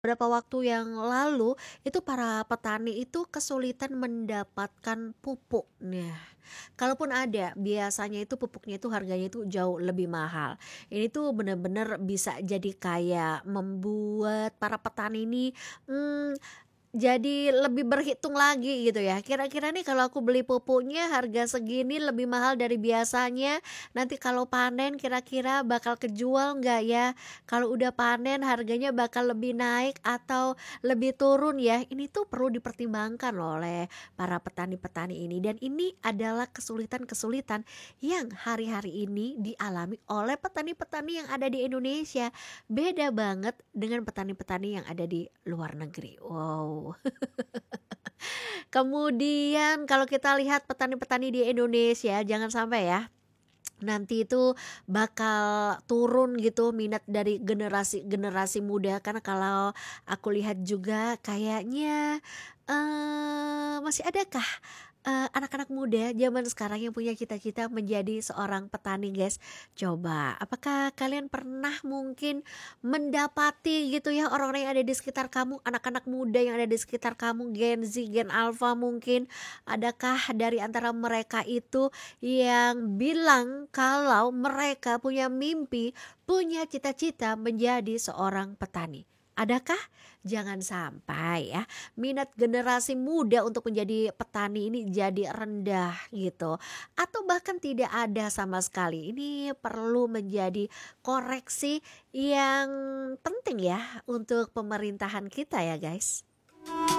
beberapa waktu yang lalu itu para petani itu kesulitan mendapatkan pupuk. Nah, kalaupun ada, biasanya itu pupuknya itu harganya itu jauh lebih mahal. Ini tuh bener-bener bisa jadi kayak membuat para petani ini, mmm, jadi lebih berhitung lagi gitu ya, kira-kira nih kalau aku beli pupuknya harga segini lebih mahal dari biasanya, nanti kalau panen kira-kira bakal kejual nggak ya? Kalau udah panen harganya bakal lebih naik atau lebih turun ya? Ini tuh perlu dipertimbangkan loh oleh para petani-petani ini, dan ini adalah kesulitan-kesulitan yang hari-hari ini dialami oleh petani-petani yang ada di Indonesia. Beda banget dengan petani-petani yang ada di luar negeri. Wow. Kemudian kalau kita lihat petani-petani di Indonesia, jangan sampai ya nanti itu bakal turun gitu minat dari generasi-generasi muda, karena kalau aku lihat juga kayaknya masih adakah anak-anak muda zaman sekarang yang punya cita-cita menjadi seorang petani, guys? Coba, apakah kalian pernah mungkin mendapati gitu ya orang-orang yang ada di sekitar kamu, anak-anak muda yang ada di sekitar kamu, Gen Z, Gen Alpha mungkin, adakah dari antara mereka itu yang bilang kalau mereka punya mimpi, punya cita-cita menjadi seorang petani? Adakah? Jangan sampai ya minat generasi muda untuk menjadi petani ini jadi rendah gitu, atau bahkan tidak ada sama sekali. Ini perlu menjadi koreksi yang penting ya untuk pemerintahan kita ya, guys.